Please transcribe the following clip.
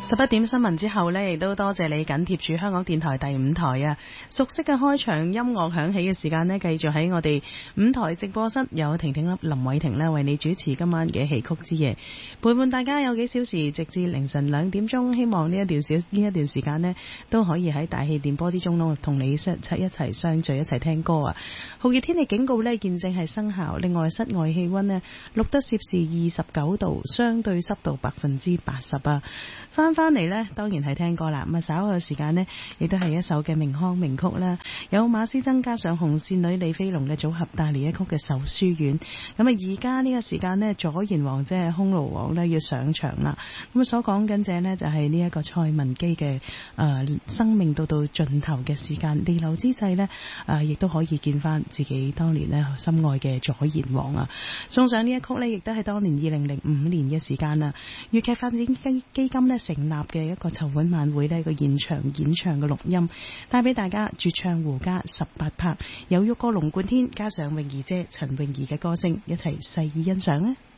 11點新聞之後呢，亦都多謝你緊貼住香港電台第5台啊！熟悉嘅開場音樂響起嘅時間呢，繼續喺我哋5台直播室有婷婷林偉婷呢為你主持今晚嘅戲曲之夜，陪伴大家有幾小時，直至凌晨2點鐘。希望呢一段時間呢，都可以喺大氣電波之中咯，同你一齊相聚，一齊聽歌啊！酷熱天氣警告呢，現正係生效。另外室外氣溫呢，錄得攝氏29度，相對濕度80%啊！翻嚟呢，當然係聽歌啦。咁啊，稍後嘅時間呢，亦都係一首嘅名腔名曲啦。有馬師曾加上紅線女李飛龍嘅組合帶嚟一曲嘅《壽書院》。咁啊，而家呢個時間呢，左賢王即係匈奴王呢要上場啦。咁啊，所講緊嘅呢，就係呢一個蔡文姬嘅生命到盡頭嘅時間，彌留之際呢，亦都可以見翻自己當年呢心愛嘅左賢王啊。送上呢一曲呢，亦都係當年2005年嘅時間啦。粵劇發展基金呢，成立嘅一個籌款晚會呢，一個現場演唱嘅錄音，帶俾大家絕唱胡家18拍，有玉歌龍貫天，加上泳兒姐陳泳儀嘅歌聲，一齊細意欣賞呢。